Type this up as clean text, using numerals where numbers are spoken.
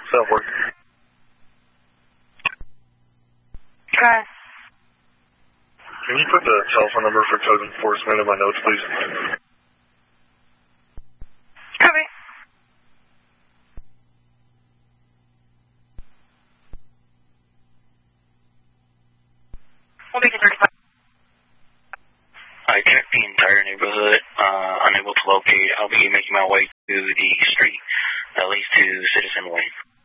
That work. Okay. Can you put the telephone number for code enforcement in my notes, please? Copy. We'll make it 35. I checked the entire neighborhood, unable to locate. I'll be making my way to the street that leads to Citizen Way.